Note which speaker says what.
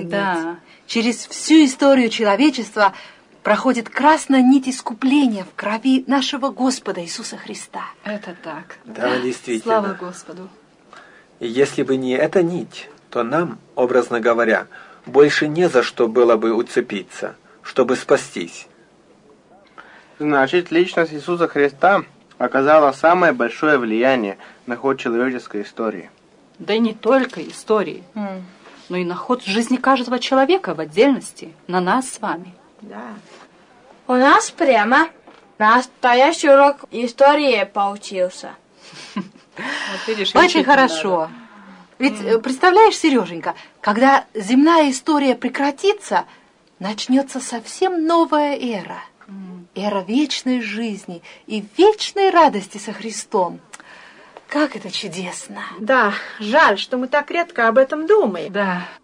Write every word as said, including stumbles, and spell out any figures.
Speaker 1: Да.
Speaker 2: Через всю историю человечества проходит красная нить искупления в крови нашего Господа Иисуса Христа.
Speaker 1: Это так.
Speaker 3: Да, действительно.
Speaker 1: Слава Господу.
Speaker 3: И если бы не эта нить, то нам, образно говоря, больше не за что было бы уцепиться, чтобы спастись.
Speaker 4: Значит, личность Иисуса Христа оказала самое большое влияние на ход человеческой истории.
Speaker 1: Да и не только истории, mm. но и на ход жизни каждого человека в отдельности, на нас с вами.
Speaker 5: Да. У нас прямо настоящий урок истории получился.
Speaker 2: Очень хорошо. Ведь представляешь, Сереженька, когда земная история прекратится, начнется совсем новая эра. Эра вечной жизни и вечной радости со Христом. Как это чудесно!
Speaker 6: Да, жаль, что мы так редко об этом думаем.
Speaker 1: Да,